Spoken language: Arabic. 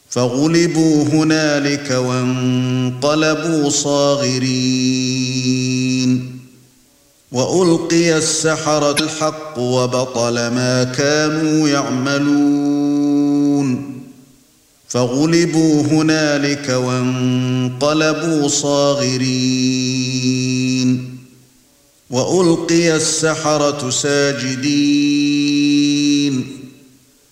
فغلبوا هنالك وانقلبوا صاغرين وألقي السحرة الحق وبطل ما كانوا يعملون فغلبوا هنالك وانقلبوا صاغرين وألقي السحرة ساجدين